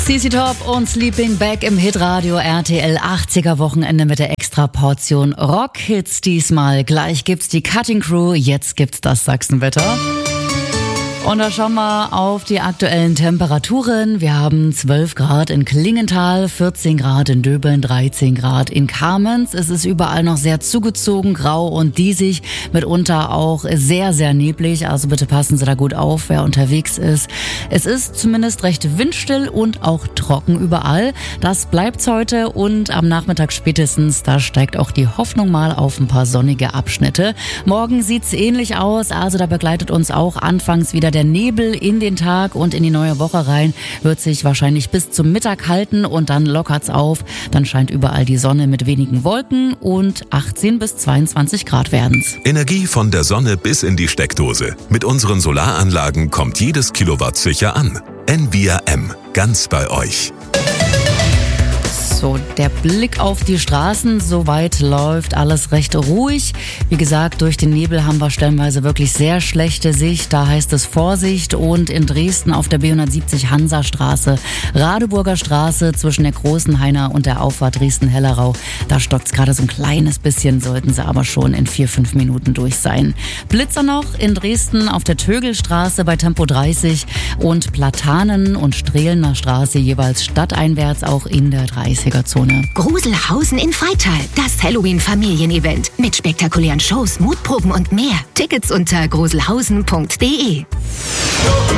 CC Top und Sleeping Bag im Hitradio RTL 80er Wochenende mit der Extra-Portion Rock-Hits diesmal. Gleich gibt's die Cutting Crew, jetzt gibt's das Sachsenwetter. Und da schauen wir auf die aktuellen Temperaturen. Wir haben 12 Grad in Klingenthal, 14 Grad in Döbeln, 13 Grad in Kamenz. Es ist überall noch sehr zugezogen, grau und diesig, mitunter auch sehr, sehr neblig. Also bitte passen Sie da gut auf, wer unterwegs ist. Es ist zumindest recht windstill und auch trocken überall. Das bleibt's heute und am Nachmittag spätestens, da steigt auch die Hoffnung mal auf ein paar sonnige Abschnitte. Morgen sieht's ähnlich aus, also da begleitet uns auch anfangs wieder der Nebel in den Tag und in die neue Woche rein wird sich wahrscheinlich bis zum Mittag halten und dann lockert's auf. Dann scheint überall die Sonne mit wenigen Wolken und 18 bis 22 Grad werden's. Energie von der Sonne bis in die Steckdose. Mit unseren Solaranlagen kommt jedes Kilowatt sicher an. Envia M. Ganz bei euch. So, der Blick auf die Straßen, soweit läuft alles recht ruhig. Wie gesagt, durch den Nebel haben wir stellenweise wirklich sehr schlechte Sicht. Da heißt es Vorsicht. Und in Dresden auf der B170 Hansastraße, Radeburger Straße zwischen der Großen Heiner und der Auffahrt Dresden-Hellerau. Da stockt's gerade so ein kleines bisschen, sollten sie aber schon in 4-5 Minuten durch sein. Blitzer noch in Dresden auf der Tögelstraße bei Tempo 30 und Platanen- und Strehlener Straße jeweils stadteinwärts auch in der 30er Zone. Gruselhausen in Freital, das Halloween-Familienevent mit spektakulären Shows, Mutproben und mehr. Tickets unter gruselhausen.de.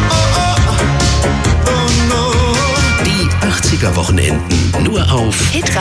Die 80er Wochenenden nur auf